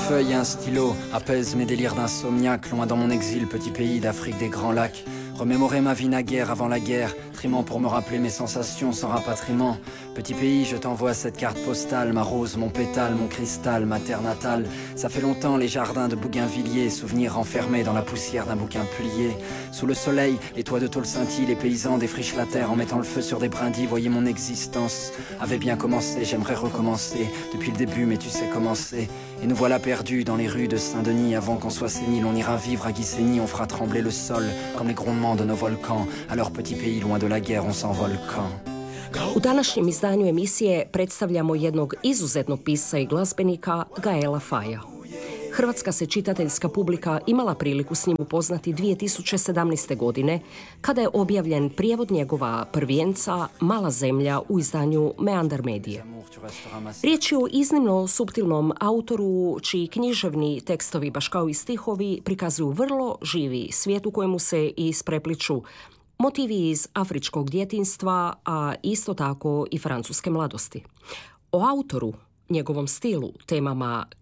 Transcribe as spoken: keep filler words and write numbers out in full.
feuille et un stylo apaisent mes délires d'insomniaque. Loin dans mon exil, petit pays d'Afrique des grands lacs. Remémorer ma vie naguère avant la guerre, trimant pour me rappeler mes sensations sans rapatriement. Petit pays, je t'envoie cette carte postale, ma rose, mon pétale, mon cristal, ma terre natale. Ça fait longtemps les jardins de Bougainvilliers, souvenirs enfermés dans la poussière d'un bouquin plié. Sous le soleil, les toits de tôle scintillent, les paysans défrichent la terre en mettant le feu sur des brindilles. Voyez mon existence avait bien commencé, j'aimerais recommencer depuis le début, mais tu sais comment c'est. Et nous voilà perdus dans les rues de Saint-Denis. Avant qu'on soit sénile, on ira vivre à Guissény. On fera trembler le sol comme les grondements de nos volcans. Alors petit pays, loin de la guerre, on s'envole quand? U današnjem izdanju emisije predstavljamo jednog izuzetnog pisca i glazbenika, Gaela Faja. Hrvatska se čitateljska publika imala priliku s njim upoznati dvije tisuće sedamnaeste. godine, kada je objavljen prijevod njegova prvijenca Mala zemlja u izdanju Meandar Medije. Riječ je o iznimno suptilnom autoru čiji književni tekstovi, baš kao i stihovi, prikazuju vrlo živi svijet u kojemu se isprepliču motivi iz afričkog djetinjstva, a isto tako i francuske mladosti. O autoru, njegovom stilu, temama